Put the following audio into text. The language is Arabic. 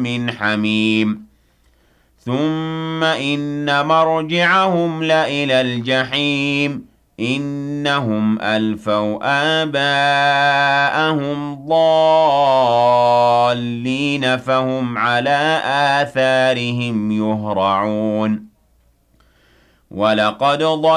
من حميم ثم إن مرجعهم لإلى الجحيم إنهم ألفوا آباءهم ضالين فهم على آثارهم يهرعون ولقد